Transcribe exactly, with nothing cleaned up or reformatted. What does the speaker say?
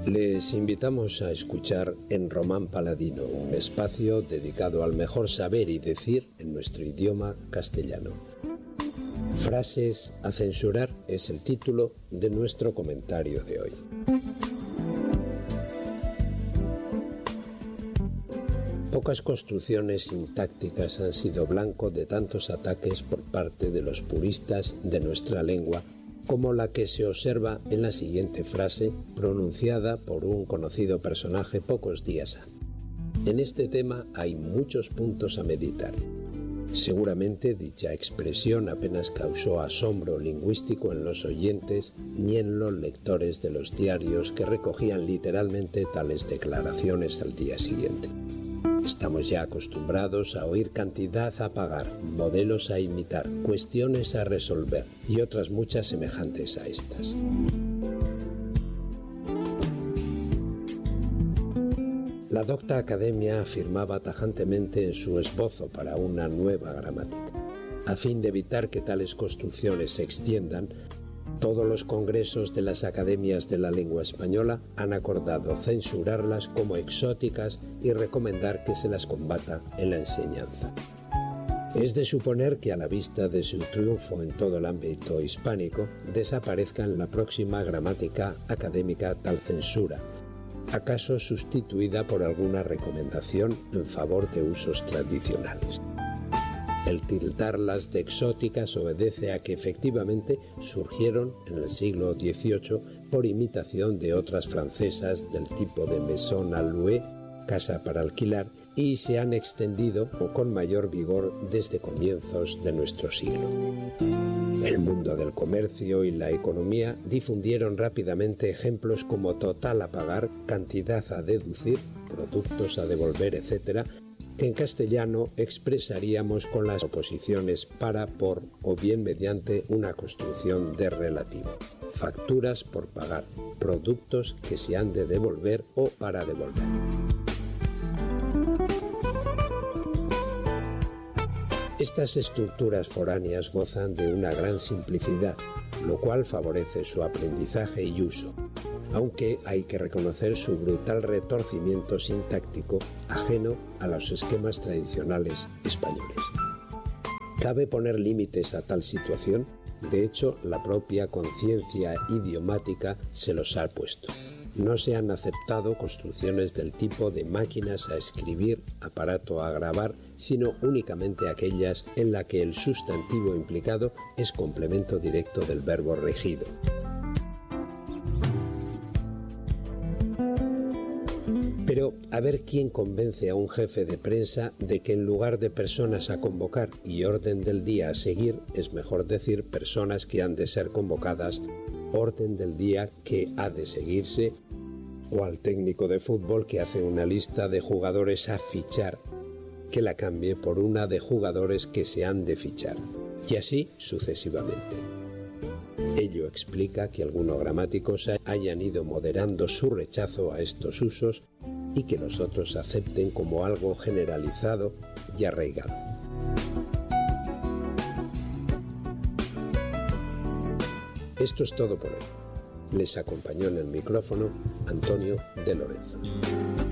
Les invitamos a escuchar En Román Paladino, un espacio dedicado al mejor saber y decir en nuestro idioma castellano. Frases a censurar es el título de nuestro comentario de hoy. Pocas construcciones sintácticas han sido blanco de tantos ataques por parte de los puristas de nuestra lengua como la que se observa en la siguiente frase pronunciada por un conocido personaje pocos días antes. En este tema hay muchos puntos a meditar. Seguramente dicha expresión apenas causó asombro lingüístico en los oyentes ni en los lectores de los diarios que recogían literalmente tales declaraciones al día siguiente. Estamos ya acostumbrados a oír cantidad a pagar, modelos a imitar, cuestiones a resolver y otras muchas semejantes a estas. La docta Academia afirmaba tajantemente en su esbozo para una nueva gramática. A fin de evitar que tales construcciones se extiendan, todos los congresos de las academias de la lengua española han acordado censurarlas como exóticas y recomendar que se las combata en la enseñanza. Es de suponer que a la vista de su triunfo en todo el ámbito hispánico, desaparezca en la próxima gramática académica tal censura, acaso sustituida por alguna recomendación en favor de usos tradicionales. El tildarlas de exóticas obedece a que efectivamente surgieron en el siglo dieciocho por imitación de otras francesas del tipo de maison à louer, casa para alquilar, y se han extendido con mayor vigor desde comienzos de nuestro siglo. El mundo del comercio y la economía difundieron rápidamente ejemplos como total a pagar, cantidad a deducir, productos a devolver, etcétera, que en castellano expresaríamos con las oposiciones para, por o bien mediante una construcción de relativo. Facturas por pagar, productos que se han de devolver o para devolver. Estas estructuras foráneas gozan de una gran simplicidad, lo cual favorece su aprendizaje y uso, aunque hay que reconocer su brutal retorcimiento sintáctico ajeno a los esquemas tradicionales españoles. ¿Cabe poner límites a tal situación? De hecho, la propia conciencia idiomática se los ha puesto. No se han aceptado construcciones del tipo de máquinas a escribir, aparato a grabar, sino únicamente aquellas en la que el sustantivo implicado es complemento directo del verbo regido. Pero a ver quién convence a un jefe de prensa de que en lugar de personas a convocar y orden del día a seguir, es mejor decir personas que han de ser convocadas, orden del día que ha de seguirse, o al técnico de fútbol que hace una lista de jugadores a fichar, que la cambie por una de jugadores que se han de fichar, y así sucesivamente. Ello explica que algunos gramáticos hayan ido moderando su rechazo a estos usos y que los otros acepten como algo generalizado y arraigado. Esto es todo por hoy. Les acompañó en el micrófono Antonio de Lorenzo.